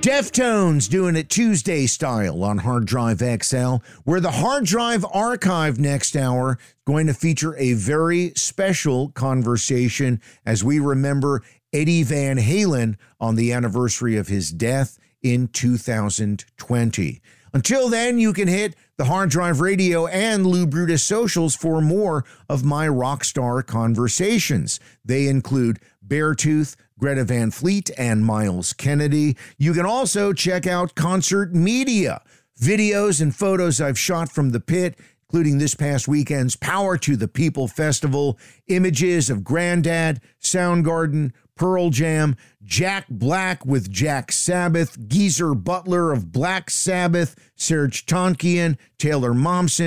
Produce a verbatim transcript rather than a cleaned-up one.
Deftones doing it Tuesday style on Hard Drive X L, where the Hard Drive Archive next hour is going to feature a very special conversation as we remember Eddie Van Halen on the anniversary of his death in two thousand twenty. Until then, you can hit the Hard Drive Radio and Lou Brutus socials for more of my rockstar conversations. They include Beartooth, Greta Van Fleet, and Miles Kennedy. You can also check out Concert Media, videos and photos I've shot from the pit, including this past weekend's Power to the People Festival, images of Grandad, Soundgarden, Pearl Jam, Jack Black with Jack Sabbath, Geezer Butler of Black Sabbath, Serge Tankian, Taylor Momsen,